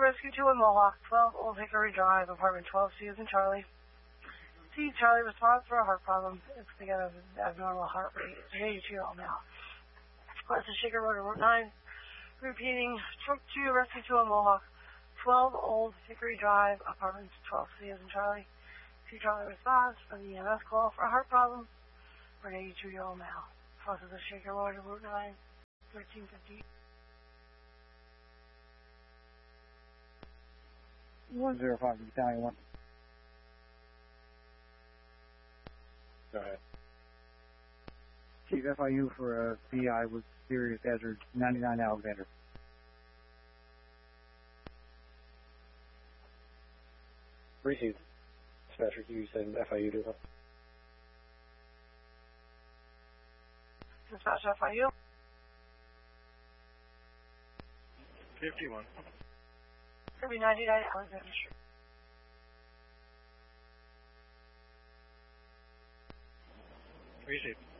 Rescue 2 in Mohawk, 12 Old Hickory Drive, apartment 12, C as in Charlie. C, Charlie responds for a heart problem. It's because of abnormal heart rate. 82-year-old male. West of Shaker Road, Route 9. Repeating, truck 2, Rescue 2 in Mohawk, 12 Old Hickory Drive, apartment 12, C as in Charlie. C, Charlie responds for the EMS call for a heart problem for an 82-year-old male. West of Shaker Road, Route 9, 1350. 105, Battalion 1. Go ahead. Chief, FIU for a PI with serious hazard, 99 Alexander. Received. Dispatcher, you said FIU to them. Dispatch FIU. 51. Kirby 99 Alexander Street. Received.